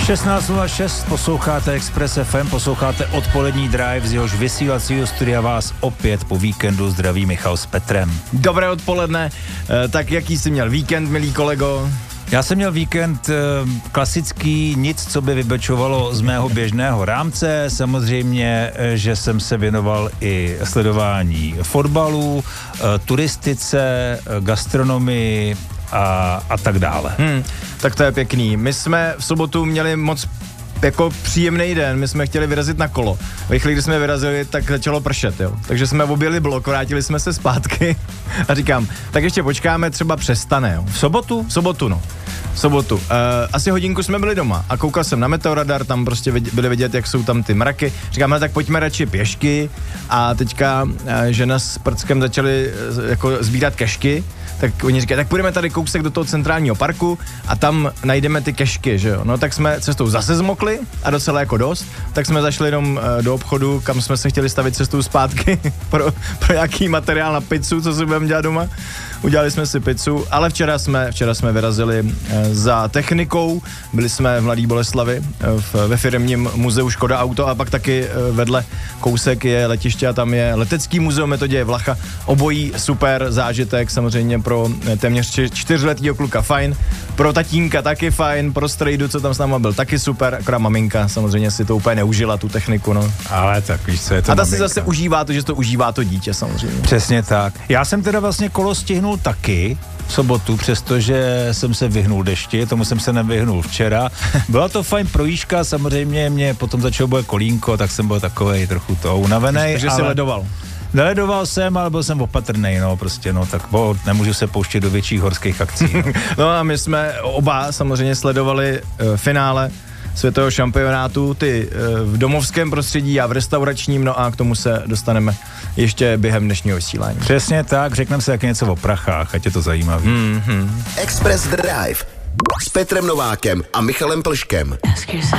16:06, posloucháte Express FM, posloucháte odpolední drive, z jehož vysílacího studia vás opět po víkendu zdraví Michal s Petrem. Dobré odpoledne, tak jaký jsi měl víkend, milý kolego? Já jsem měl víkend klasický, nic, co by vybečovalo z mého běžného rámce. Samozřejmě, že jsem se věnoval i sledování fotbalu, turistice, gastronomii a tak dále. Tak to je pěkný. My jsme v sobotu měli moc jako příjemný den, my jsme chtěli vyrazit na kolo. Ve chvíli, kdy jsme vyrazili, tak začalo pršet, jo. Takže jsme objeli blok, vrátili jsme se zpátky a říkám, tak ještě počkáme, třeba přestane, jo. V sobotu? V sobotu, no. V sobotu. Asi hodinku jsme byli doma a koukal jsem na meteoradar, tam prostě byli vidět, jak jsou tam ty mraky. Říkám, tak pojďme radši pěšky a teďka žena s prckem začali jako sbírat kešky, tak oni říkají, tak půjdeme tady kousek do toho centrálního parku a tam najdeme ty kešky, že jo. No tak jsme cestou zase zmokli a docela jako dost, tak jsme zašli jenom do obchodu, kam jsme se chtěli stavit cestou zpátky pro nějaký materiál na pizzu, co si budeme dělat doma. Udělali jsme si pizzu, ale včera jsme vyrazili za technikou, byli jsme v Mladé Boleslavi ve firemním muzeu Škoda Auto a pak taky vedle kousek je letiště a tam je letecký muzeum Metoděje Vlacha. Obojí super zážitek, samozřejmě pro téměř 4letýho kluka fajn, pro tatínka taky fajn, pro strejdu, co tam s náma byl, taky super, akorát maminka samozřejmě si to úplně neužila, tu techniku, no. Ale tak víš, co je to a ta maminka. si zase užívá to, že to užívá to dítě samozřejmě. Přesně tak. Já jsem teda vlastně kolo stihnul taky v sobotu, přestože jsem se vyhnul dešti, tomu jsem se nevyhnul včera. Byla to fajn projížďka, samozřejmě mě potom začalo bolet kolínko, tak jsem byl takovej trochu to unavenej. Takže jsi ledoval. Neledoval jsem, ale byl jsem opatrnej, no prostě, no tak nemůžu se pouštět do větších horských akcí. No, no a my jsme oba samozřejmě sledovali finále světového šampionátu, ty v domovském prostředí a v restauračním, no a k tomu se dostaneme ještě během dnešního vysílání. Přesně tak, řekneme si taky něco o prachách, ať je to zajímavý. Express Drive s Petrem Novákem a Michalem Plškem.